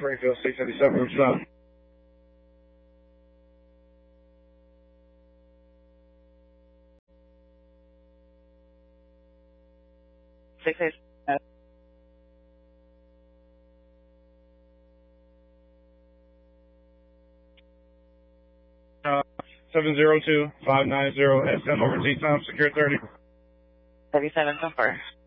Springfield, 657, stop. Six eight. 702-590 SM over T-Time, secure 30. 37 confirmed.